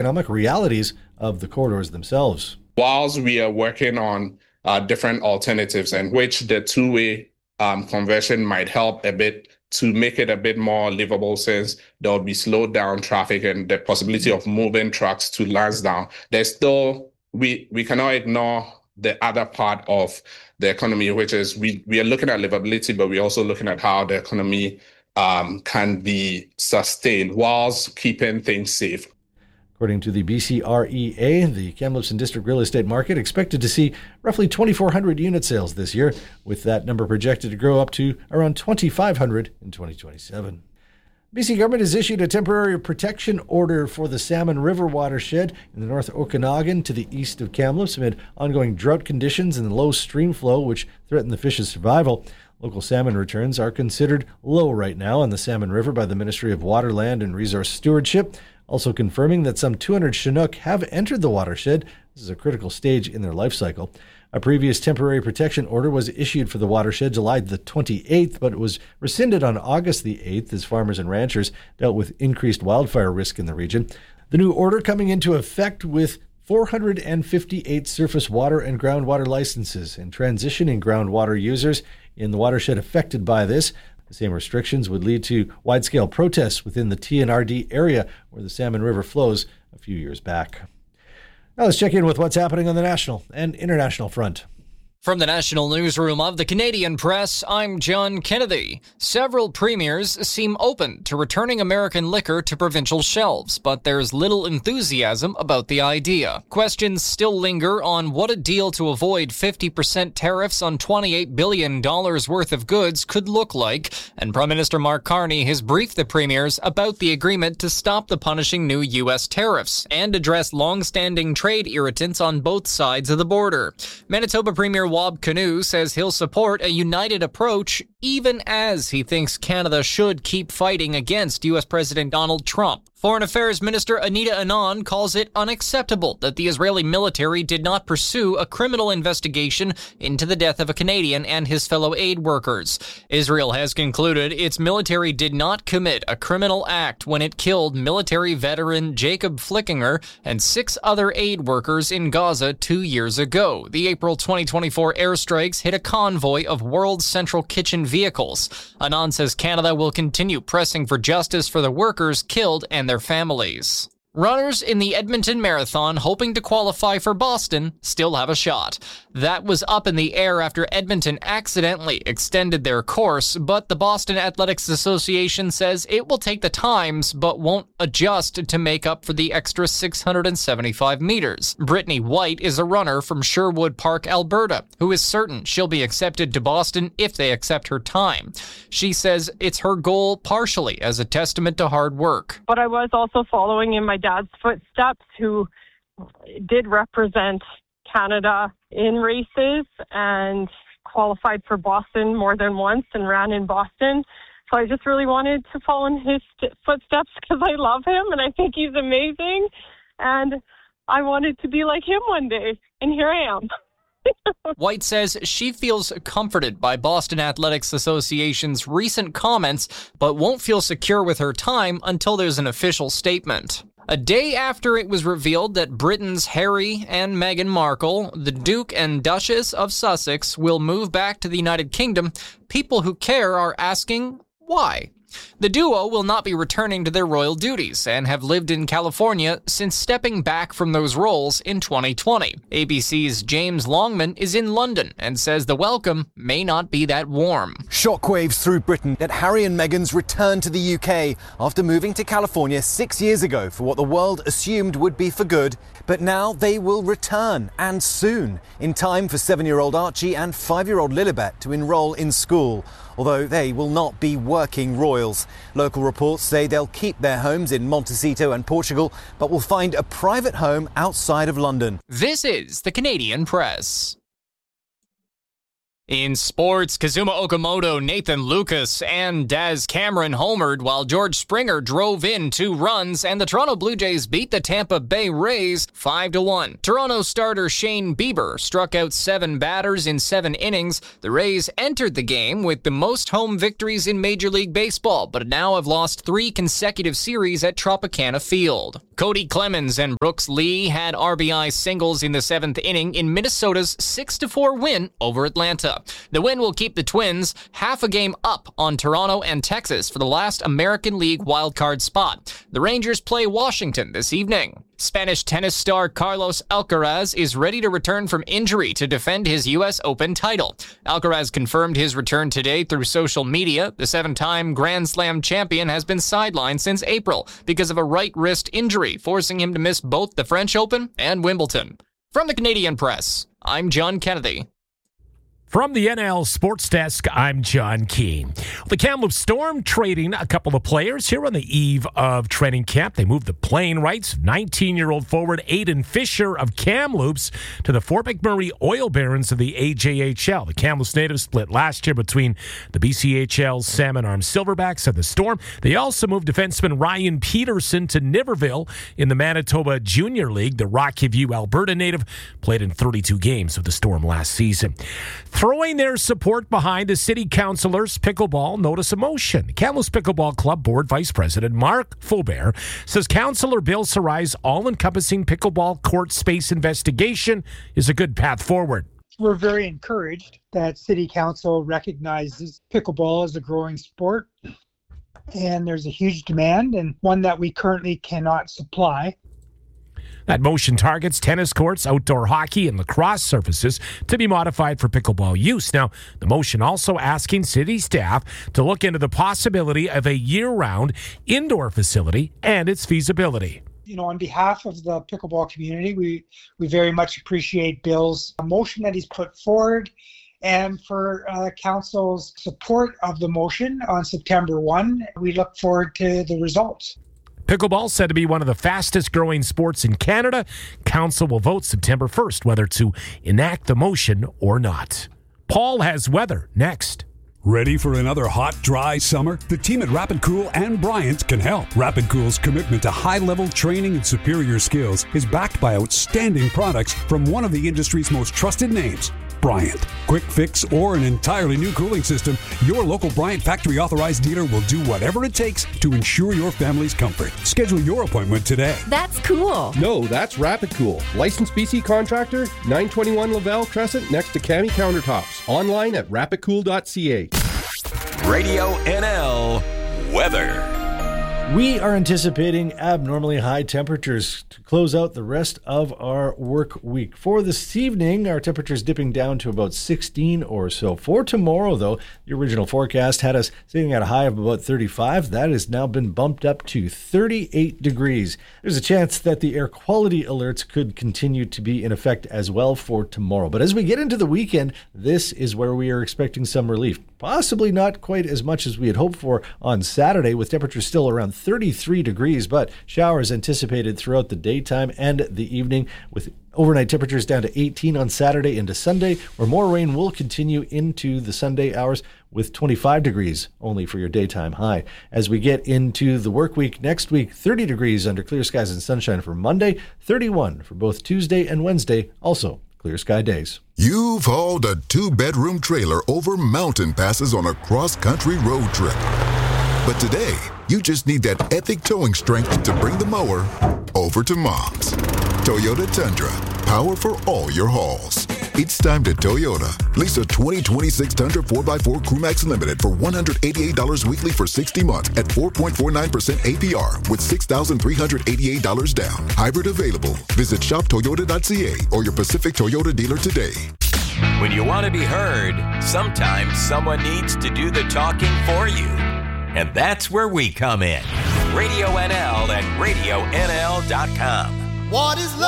economic realities of the corridors themselves. Whilst we are working on different alternatives in which the two-way conversion might help a bit to make it a bit more livable, since there will be slowed down traffic and the possibility of moving trucks to Lansdowne, there's still, we cannot ignore the other part of the economy, which is we are looking at livability, but we're also looking at how the economy can be sustained whilst keeping things safe. According to the BCREA, the Kamloops and District real estate market expected to see roughly 2,400 unit sales this year, with that number projected to grow up to around 2,500 in 2027. BC government has issued a temporary protection order for the Salmon River watershed in the North Okanagan to the east of Kamloops amid ongoing drought conditions and low stream flow, which threaten the fish's survival. Local salmon returns are considered low right now on the Salmon River by the Ministry of Water, Land and Resource Stewardship, also confirming that some 200 Chinook have entered the watershed. This is a critical stage in their life cycle. A previous temporary protection order was issued for the watershed July the 28th, but it was rescinded on August the 8th as farmers and ranchers dealt with increased wildfire risk in the region. The new order coming into effect with 458 surface water and groundwater licenses and transitioning groundwater users in the watershed affected by this. The same restrictions would lead to wide-scale protests within the TNRD area where the Salmon River flows a few years back. Now let's check in with what's happening on the national and international front. From the National Newsroom of the Canadian Press, I'm John Kennedy. Several premiers seem open to returning American liquor to provincial shelves, but there's little enthusiasm about the idea. Questions still linger on what a deal to avoid 50% tariffs on $28 billion worth of goods could look like, and Prime Minister Mark Carney has briefed the premiers about the agreement to stop the punishing new U.S. tariffs and address long-standing trade irritants on both sides of the border. Manitoba Premier Wab Kinew says he'll support a united approach, even as he thinks Canada should keep fighting against U.S. President Donald Trump. Foreign Affairs Minister Anita Anand calls it unacceptable that the Israeli military did not pursue a criminal investigation into the death of a Canadian and his fellow aid workers. Israel has concluded its military did not commit a criminal act when it killed military veteran Jacob Flickinger and 6 other aid workers in Gaza 2 years ago. The April 2024 airstrikes hit a convoy of World Central Kitchen vehicles. Anand says Canada will continue pressing for justice for the workers killed and their families. Runners in the Edmonton Marathon hoping to qualify for Boston still have a shot. That was up in the air after Edmonton accidentally extended their course, but the Boston Athletics Association says it will take the times but won't adjust to make up for the extra 675 meters. Brittany White is a runner from Sherwood Park, Alberta, who is certain she'll be accepted to Boston if they accept her time. She says it's her goal partially as a testament to hard work. But I was also following in my dad's footsteps, who did represent Canada in races and qualified for Boston more than once and ran in Boston. So I just really wanted to follow in his footsteps because I love him and I think he's amazing. And I wanted to be like him one day. And here I am. White says she feels comforted by Boston Athletics Association's recent comments, but won't feel secure with her time until there's an official statement. A day after it was revealed that Britain's Harry and Meghan Markle, the Duke and Duchess of Sussex, will move back to the United Kingdom, people who care are asking why. The duo will not be returning to their royal duties and have lived in California since stepping back from those roles in 2020. ABC's James Longman is in London and says the welcome may not be that warm. Shockwaves through Britain at Harry and Meghan's return to the UK after moving to California 6 years ago for what the world assumed would be for good. But now they will return, and soon, in time for 7-year-old Archie and 5-year-old Lilibet to enrol in school, although they will not be working royals. Local reports say they'll keep their homes in Montecito and Portugal, but will find a private home outside of London. This is the Canadian Press. In sports, Kazuma Okamoto, Nathan Lucas, and Daz Cameron homered while George Springer drove in 2 runs, and the Toronto Blue Jays beat the Tampa Bay Rays 5-1. Toronto starter Shane Bieber struck out 7 batters in 7 innings. The Rays entered the game with the most home victories in Major League Baseball, but now have lost 3 consecutive series at Tropicana Field. Cody Clemens and Brooks Lee had RBI singles in the 7th inning in Minnesota's 6-4 win over Atlanta. The win will keep the Twins half a game up on Toronto and Texas for the last American League wildcard spot. The Rangers play Washington this evening. Spanish tennis star Carlos Alcaraz is ready to return from injury to defend his U.S. Open title. Alcaraz confirmed his return today through social media. The 7-time Grand Slam champion has been sidelined since April because of a right wrist injury, forcing him to miss both the French Open and Wimbledon. From the Canadian Press, I'm John Kennedy. From the NL Sports Desk, I'm John Keane. The Kamloops Storm trading a couple of players here on the eve of training camp. They moved the playing rights of 19-year-old forward Aiden Fisher of Kamloops to the Fort McMurray Oil Barons of the AJHL. The Kamloops natives split last year between the BCHL's Salmon Arm Silverbacks and the Storm. They also moved defenseman Ryan Peterson to Niverville in the Manitoba Junior League. The Rocky View, Alberta native played in 32 games with the Storm last season. Throwing their support behind the city councilors' pickleball notice of motion. Kamloops Pickleball Club Board Vice President Mark Faubert says Councillor Bill Sarai's all-encompassing pickleball court space investigation is a good path forward. We're very encouraged that City Council recognizes pickleball as a growing sport, and there's a huge demand and one that we currently cannot supply. That motion targets tennis courts, outdoor hockey, and lacrosse surfaces to be modified for pickleball use. Now, the motion also asking city staff to look into the possibility of a year-round indoor facility and its feasibility. On behalf of the pickleball community, we very much appreciate Bill's motion that he's put forward, and for Council's support of the motion on September 1. We look forward to the results. Pickleball said to be one of the fastest growing sports in Canada. Council will vote September 1st whether to enact the motion or not. Paul has weather next. Ready for another hot, dry summer? The team at Rapid Cool and Bryant can help. Rapid Cool's commitment to high-level training and superior skills is backed by outstanding products from one of the industry's most trusted names, Bryant. Quick fix or an entirely new cooling system, your local Bryant factory authorized dealer will do whatever it takes to ensure your family's comfort. Schedule your appointment today. That's cool. No, that's Rapid Cool. Licensed BC contractor, 921 Lavelle Crescent next to Cami Countertops. Online at rapidcool.ca. Radio NL weather. We are anticipating abnormally high temperatures to close out the rest of our work week. For this evening, our temperatures dipping down to about 16 or so. For tomorrow, though, the original forecast had us sitting at a high of about 35. That has now been bumped up to 38 degrees. There's a chance that the air quality alerts could continue to be in effect as well for tomorrow. But as we get into the weekend, this is where we are expecting some relief. Possibly not quite as much as we had hoped for on Saturday, with temperatures still around 33 degrees, but showers anticipated throughout the daytime and the evening, with overnight temperatures down to 18 on Saturday into Sunday, where more rain will continue into the Sunday hours with 25 degrees only for your daytime high. As we get into the work week next week, 30 degrees under clear skies and sunshine for Monday, 31 for both Tuesday and Wednesday, also clear sky days. You've hauled a 2-bedroom trailer over mountain passes on a cross-country road trip. But today, you just need that epic towing strength to bring the mower over to Mom's. Toyota Tundra, power for all your hauls. It's time to Toyota. Lease a 2026 Tundra 4x4 Crewmax Limited for $188 weekly for 60 months at 4.49% APR with $6,388 down. Hybrid available. Visit shoptoyota.ca or your Pacific Toyota dealer today. When you want to be heard, sometimes someone needs to do the talking for you. And that's where we come in. Radio NL and RadioNL.com. What is love?